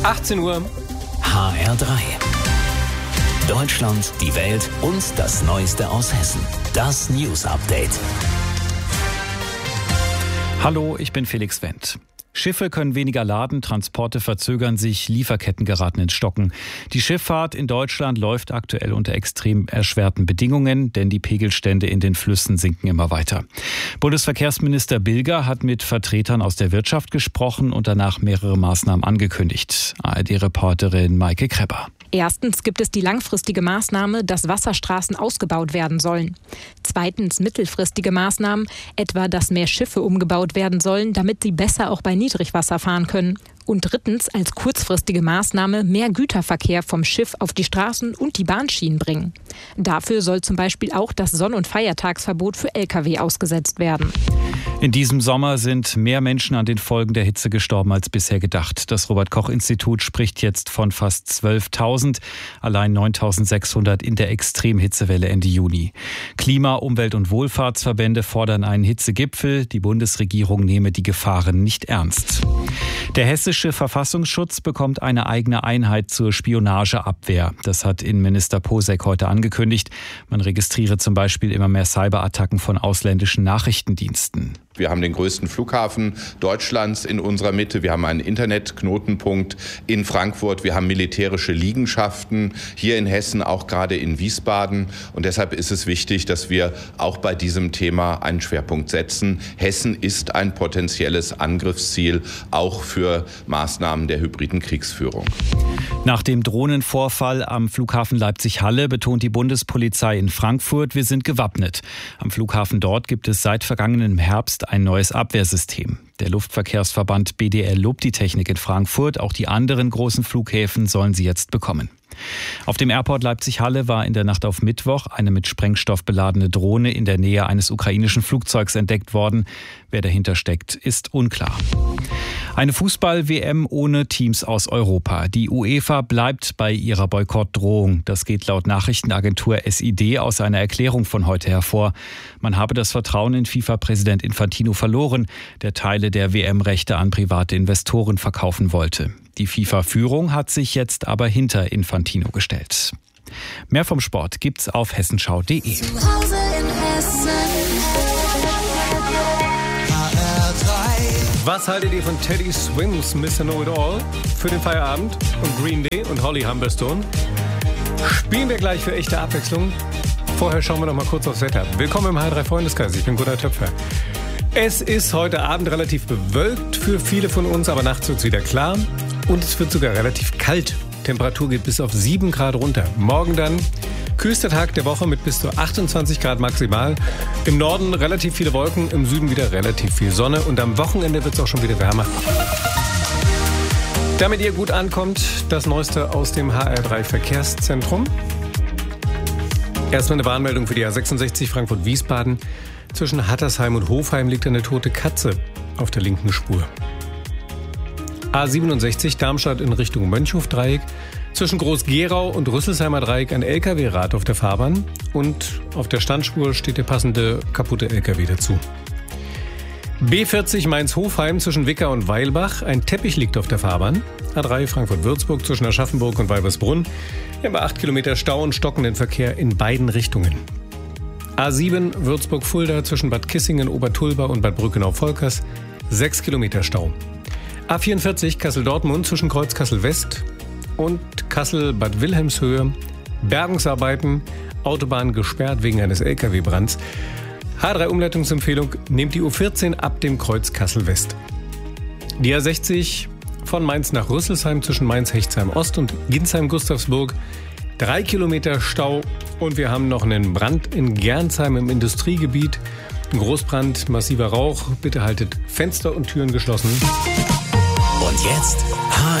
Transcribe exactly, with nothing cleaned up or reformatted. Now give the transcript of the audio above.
achtzehn Uhr. H R drei. Deutschland, die Welt und das Neueste aus Hessen. Das News Update. Hallo, ich bin Felix Wendt. Schiffe können weniger laden, Transporte verzögern sich, Lieferketten geraten ins Stocken. Die Schifffahrt in Deutschland läuft aktuell unter extrem erschwerten Bedingungen, denn die Pegelstände in den Flüssen sinken immer weiter. Bundesverkehrsminister Bilger hat mit Vertretern aus der Wirtschaft gesprochen und danach mehrere Maßnahmen angekündigt. A R D-Reporterin Maike Krepper. Erstens gibt es die langfristige Maßnahme, dass Wasserstraßen ausgebaut werden sollen. Zweitens mittelfristige Maßnahmen, etwa dass mehr Schiffe umgebaut werden sollen, damit sie besser auch bei Niedrigwasser fahren können. Und drittens als kurzfristige Maßnahme mehr Güterverkehr vom Schiff auf die Straßen und die Bahnschienen bringen. Dafür soll zum Beispiel auch das Sonn- und Feiertagsverbot für L K W ausgesetzt werden. In diesem Sommer sind mehr Menschen an den Folgen der Hitze gestorben als bisher gedacht. Das Robert-Koch-Institut spricht jetzt von fast zwölftausend, allein neuntausendsechshundert in der Extremhitzewelle Ende Juni. Klima-, Umwelt- und Wohlfahrtsverbände fordern einen Hitzegipfel. Die Bundesregierung nehme die Gefahren nicht ernst. Der hessische Verfassungsschutz bekommt eine eigene Einheit zur Spionageabwehr. Das hat Innenminister Posek heute angekündigt. Man registriere zum Beispiel immer mehr Cyberattacken von ausländischen Nachrichtendiensten. Wir haben den größten Flughafen Deutschlands in unserer Mitte. Wir haben einen Internetknotenpunkt in Frankfurt. Wir haben militärische Liegenschaften hier in Hessen, auch gerade in Wiesbaden. Und deshalb ist es wichtig, dass wir auch bei diesem Thema einen Schwerpunkt setzen. Hessen ist ein potenzielles Angriffsziel, auch für Maßnahmen der hybriden Kriegsführung. Nach dem Drohnenvorfall am Flughafen Leipzig-Halle betont die Bundespolizei in Frankfurt, wir sind gewappnet. Am Flughafen dort gibt es seit vergangenem Herbst ein neues Abwehrsystem. Der Luftverkehrsverband B D L lobt die Technik in Frankfurt. Auch die anderen großen Flughäfen sollen sie jetzt bekommen. Auf dem Airport Leipzig-Halle war in der Nacht auf Mittwoch eine mit Sprengstoff beladene Drohne in der Nähe eines ukrainischen Flugzeugs entdeckt worden. Wer dahinter steckt, ist unklar. Eine Fußball-W M ohne Teams aus Europa. Die UEFA bleibt bei ihrer Boykottdrohung. Das geht laut Nachrichtenagentur S I D aus einer Erklärung von heute hervor. Man habe das Vertrauen in FIFA-Präsident Infantino verloren, der Teile der W M-Rechte an private Investoren verkaufen wollte. Die FIFA-Führung hat sich jetzt aber hinter Infantino gestellt. Mehr vom Sport gibt's auf hessenschau punkt de. Was haltet ihr von Teddy Swims Mister Know-It-All für den Feierabend? Und Green Day und Holly Humberstone? Spielen wir gleich für echte Abwechslung. Vorher schauen wir noch mal kurz aufs Wetter. Willkommen im H R drei Freundeskreis, ich bin Gunnar Töpfer. Es ist heute Abend relativ bewölkt für viele von uns, aber nachts wird es wieder klar. Und es wird sogar relativ kalt. Temperatur geht bis auf sieben Grad runter. Morgen dann kühlster Tag der Woche mit bis zu achtundzwanzig Grad maximal. Im Norden relativ viele Wolken, im Süden wieder relativ viel Sonne. Und am Wochenende wird es auch schon wieder wärmer. Damit ihr gut ankommt, das Neueste aus dem H R drei Verkehrszentrum. Erstmal eine Warnmeldung für die A sechsundsechzig Frankfurt-Wiesbaden. Zwischen Hattersheim und Hofheim liegt eine tote Katze auf der linken Spur. A siebenundsechzig Darmstadt in Richtung Mönchhof-Dreieck. Zwischen Groß-Gerau und Rüsselsheimer Dreieck ein L K W-Rad auf der Fahrbahn. Und auf der Standspur steht der passende kaputte L K W dazu. B vierzig Mainz-Hofheim zwischen Wicker und Weilbach. Ein Teppich liegt auf der Fahrbahn. A drei Frankfurt-Würzburg zwischen Aschaffenburg und Weibersbrunn. Wir haben acht Kilometer Stau und stockenden Verkehr in beiden Richtungen. A sieben Würzburg-Fulda zwischen Bad Kissingen, Obertulba und Bad Brückenau-Volkers. sechs Kilometer Stau. A vierundvierzig Kassel-Dortmund zwischen Kreuz Kassel-West und Kassel-Bad Wilhelmshöhe. Bergungsarbeiten, Autobahn gesperrt wegen eines L K W-Brands. H drei Umleitungsempfehlung, nehmt die U vierzehn ab dem Kreuz Kassel-West. Die A sechzig von Mainz nach Rüsselsheim zwischen Mainz-Hechtsheim-Ost und Ginsheim-Gustavsburg. Drei Kilometer Stau und wir haben noch einen Brand in Gernsheim im Industriegebiet. Ein Großbrand, massiver Rauch. Bitte haltet Fenster und Türen geschlossen. Und jetzt H